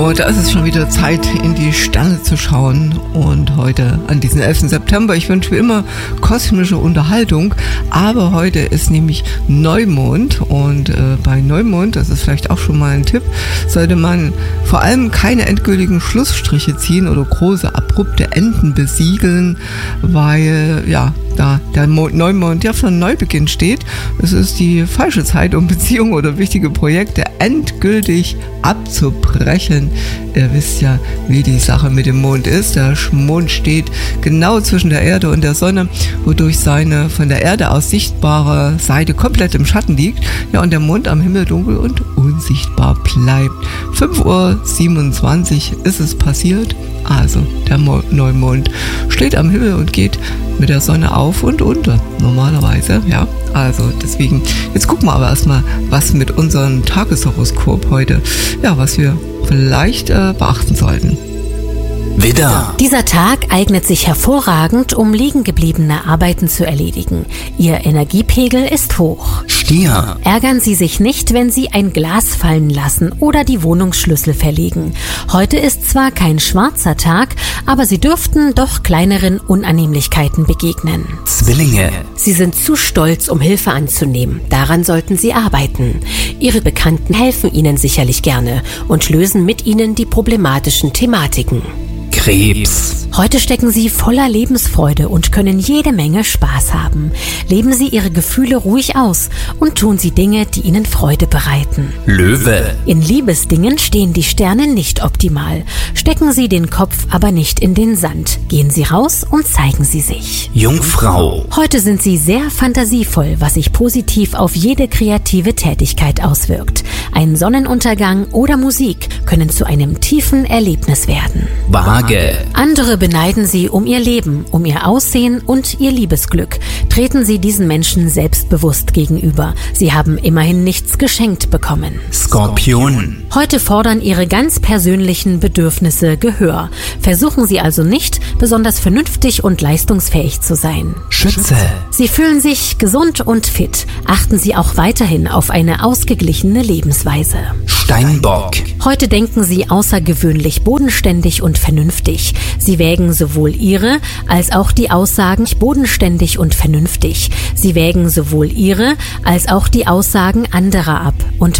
So, da ist es schon wieder Zeit, in die Sterne zu schauen. Und heute, an diesem 11. September, ich wünsche mir immer kosmische Unterhaltung, aber heute ist nämlich Neumond. Und bei Neumond, das ist vielleicht auch schon mal ein Tipp, sollte man vor allem keine endgültigen Schlussstriche ziehen oder große abrupte Enden besiegeln, weil ja, da der Neumond ja für einen Neubeginn steht. Es ist die falsche Zeit, um Beziehungen oder wichtige Projekte endgültig abzubrechen. Ihr wisst ja, wie die Sache mit dem Mond ist. Der Mond steht genau zwischen der Erde und der Sonne, wodurch seine von der Erde aus sichtbare Seite komplett im Schatten liegt. Ja, und der Mond am Himmel dunkel und unsichtbar bleibt. 5:27 ist es passiert. Also der Neumond steht am Himmel und geht mit der Sonne auf und unter, normalerweise, ja. Also deswegen, jetzt gucken wir aber erstmal, was mit unserem Tageshoroskop heute, ja, was wir vielleicht beachten sollten. Widder. Dieser Tag eignet sich hervorragend, um liegen gebliebene Arbeiten zu erledigen. Ihr Energiepegel ist hoch. Stier. Ärgern Sie sich nicht, wenn Sie ein Glas fallen lassen oder die Wohnungsschlüssel verlegen. Heute ist zwar kein schwarzer Tag, aber Sie dürften doch kleineren Unannehmlichkeiten begegnen. Zwillinge. Sie sind zu stolz, um Hilfe anzunehmen. Daran sollten Sie arbeiten. Ihre Bekannten helfen Ihnen sicherlich gerne und lösen mit Ihnen die problematischen Thematiken. Krebs. Heute stecken Sie voller Lebensfreude und können jede Menge Spaß haben. Leben Sie Ihre Gefühle ruhig aus und tun Sie Dinge, die Ihnen Freude bereiten. Löwe. In Liebesdingen stehen die Sterne nicht optimal. Stecken Sie den Kopf aber nicht in den Sand. Gehen Sie raus und zeigen Sie sich. Jungfrau. Heute sind Sie sehr fantasievoll, was sich positiv auf jede kreative Tätigkeit auswirkt. Ein Sonnenuntergang oder Musik können zu einem tiefen Erlebnis werden. Waage. Andere beneiden Sie um ihr Leben, um ihr Aussehen und ihr Liebesglück. Treten Sie diesen Menschen selbstbewusst gegenüber. Sie haben immerhin nichts geschenkt bekommen. Skorpion. Heute fordern Ihre ganz persönlichen Bedürfnisse Gehör. Versuchen Sie also nicht, besonders vernünftig und leistungsfähig zu sein. Schütze. Sie fühlen sich gesund und fit. Achten Sie auch weiterhin auf eine ausgeglichene Lebensweise. Steinbock. Heute denken Sie außergewöhnlich bodenständig und vernünftig. Sie wägen sowohl Ihre als auch die Aussagen bodenständig und vernünftig. Sie wägen sowohl Ihre als auch die Aussagen anderer ab und